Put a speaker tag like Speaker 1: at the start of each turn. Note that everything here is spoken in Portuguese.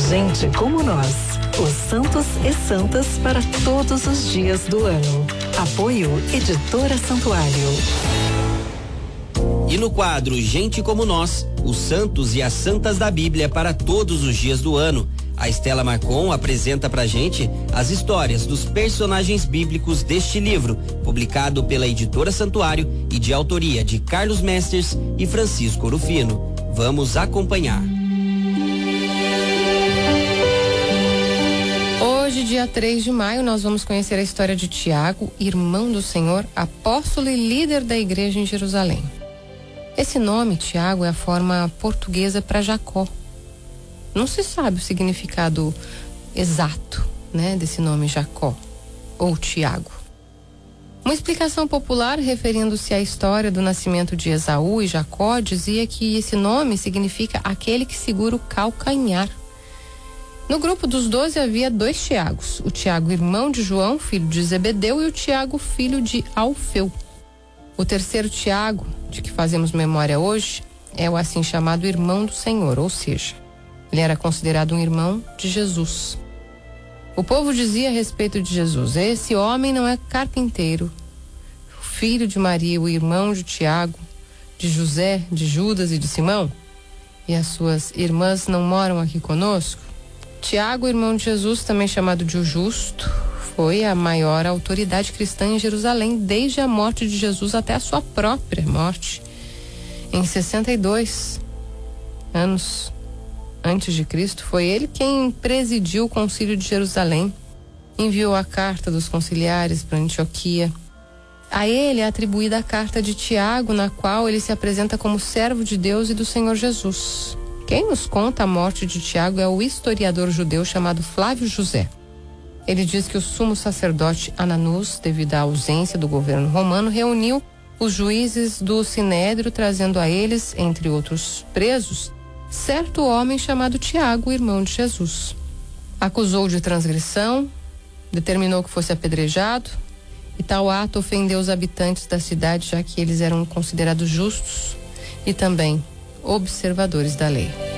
Speaker 1: Gente como nós, os santos e santas para todos os dias do ano. Apoio Editora Santuário.
Speaker 2: E no quadro Gente como Nós, os santos e as santas da Bíblia para todos os dias do ano, a Estela Marcon apresenta pra gente as histórias dos personagens bíblicos deste livro, publicado pela Editora Santuário e de autoria de Carlos Mesters e Francisco Rufino. Vamos acompanhar.
Speaker 3: Hoje, dia 3 de maio, nós vamos conhecer a história de Tiago, irmão do Senhor, apóstolo e líder da igreja em Jerusalém. Esse nome, Tiago, é a forma portuguesa para Jacó. Não se sabe o significado exato, desse nome Jacó ou Tiago. Uma explicação popular referindo-se à história do nascimento de Esaú e Jacó dizia que esse nome significa aquele que segura o calcanhar. No grupo dos 12 havia 2 Tiagos, o Tiago, irmão de João, filho de Zebedeu, e o Tiago, filho de Alfeu. O terceiro Tiago, de que fazemos memória hoje, é o assim chamado irmão do Senhor, ou seja, ele era considerado um irmão de Jesus. O povo dizia a respeito de Jesus: esse homem não é carpinteiro, filho de Maria, o irmão de Tiago, de José, de Judas e de Simão? E as suas irmãs não moram aqui conosco? Tiago, irmão de Jesus, também chamado de o Justo, foi a maior autoridade cristã em Jerusalém desde a morte de Jesus até a sua própria morte. Em 62 anos antes de Cristo, foi ele quem presidiu o concílio de Jerusalém, enviou a carta dos conciliares para Antioquia. A ele é atribuída a carta de Tiago, na qual ele se apresenta como servo de Deus e do Senhor Jesus. Quem nos conta a morte de Tiago é o historiador judeu chamado Flávio José. Ele diz que o sumo sacerdote Ananus, devido à ausência do governo romano, reuniu os juízes do Sinédrio, trazendo a eles, entre outros presos, certo homem chamado Tiago, irmão de Jesus. Acusou de transgressão, determinou que fosse apedrejado, e tal ato ofendeu os habitantes da cidade, já que eles eram considerados justos e também observadores da lei.